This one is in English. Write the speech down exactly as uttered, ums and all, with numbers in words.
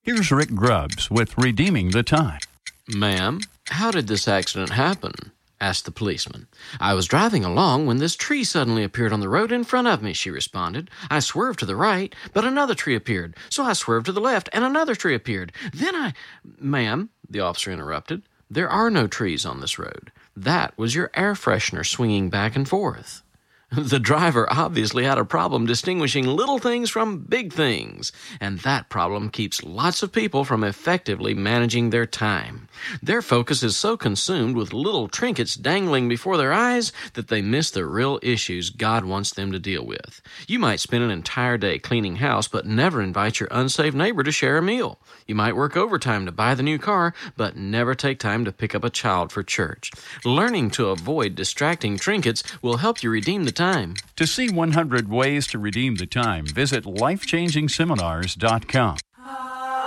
Here's Rick Grubbs with Redeeming the Time. Ma'am, how did this accident happen? Asked the policeman. I was driving along when this tree suddenly appeared on the road in front of me, she responded. I swerved to the right, but another tree appeared. So I swerved to the left, and another tree appeared. Then I... Ma'am, the officer interrupted, there are no trees on this road. That was your air freshener swinging back and forth. The driver obviously had a problem distinguishing little things from big things, and that problem keeps lots of people from effectively managing their time. Their focus is so consumed with little trinkets dangling before their eyes that they miss the real issues God wants them to deal with. You might spend an entire day cleaning house, but never invite your unsaved neighbor to share a meal. You might work overtime to buy the new car, but never take time to pick up a child for church. Learning to avoid distracting trinkets will help you redeem the time. To see one hundred ways to redeem the time, visit life changing seminars dot com.